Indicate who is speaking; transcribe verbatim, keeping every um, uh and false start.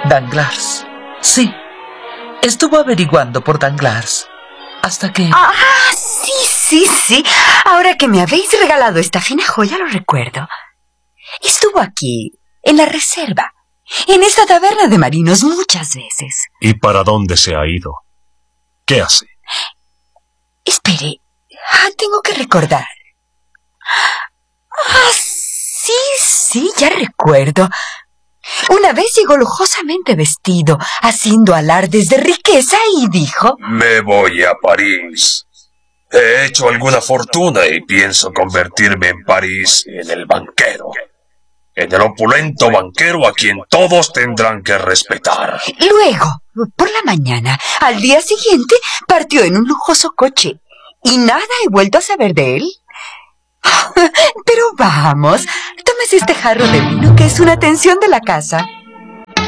Speaker 1: Danglars. Sí, estuvo averiguando por Danglars. Hasta que...
Speaker 2: Ah, sí, sí, sí. Ahora que me habéis regalado esta fina joya, lo recuerdo. Estuvo aquí, en la reserva, en esta taberna de marinos muchas veces.
Speaker 3: ¿Y para dónde se ha ido? ¿Qué hace?
Speaker 2: Espere, ah, tengo que recordar. Ah, sí, sí, ya recuerdo. Una vez llegó lujosamente vestido, haciendo alardes de riqueza y dijo:
Speaker 4: Me voy a París. He hecho alguna fortuna y pienso convertirme en París en el banquero. En el opulento banquero a quien todos tendrán que respetar.
Speaker 2: Luego, por la mañana, al día siguiente, partió en un lujoso coche. Y nada he vuelto a saber de él. Pero vamos, tomes este jarro de vino que es una atención de la casa.